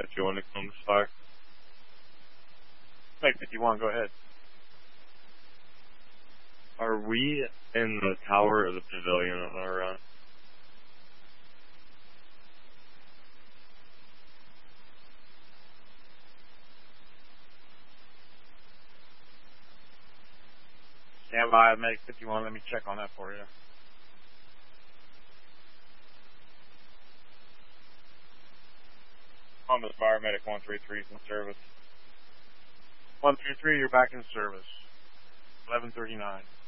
If you want to come fire. Make 51, go ahead. Are we in the tower or the pavilion on our run? Stand by, Medic 51. Let me check on that for you. Columbus Fire Medic 133 is in service. 133, you're back in service. 11:39.